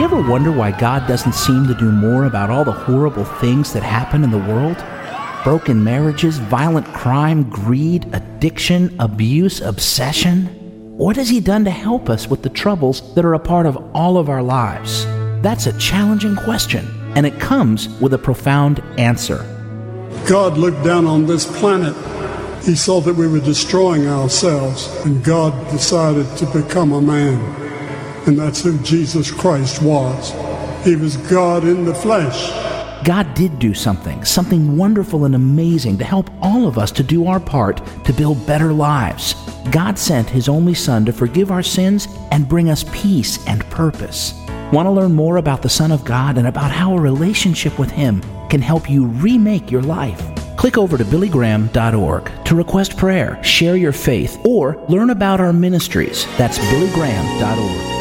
ever wonder why God doesn't seem to do more about all the horrible things that happen in the world? Broken marriages, violent crime, greed, addiction, abuse, obsession? What has He done to help us with the troubles that are a part of all of our lives? That's a challenging question, and it comes with a profound answer. God looked down on this planet. He saw that we were destroying ourselves, and God decided to become a man. And that's who Jesus Christ was. He was God in the flesh. God did do something wonderful and amazing to help all of us to do our part to build better lives. God sent His only Son to forgive our sins and bring us peace and purpose. Want to learn more about the Son of God and about how a relationship with Him can help you remake your life? Click over to BillyGraham.org to request prayer, share your faith, or learn about our ministries. That's BillyGraham.org.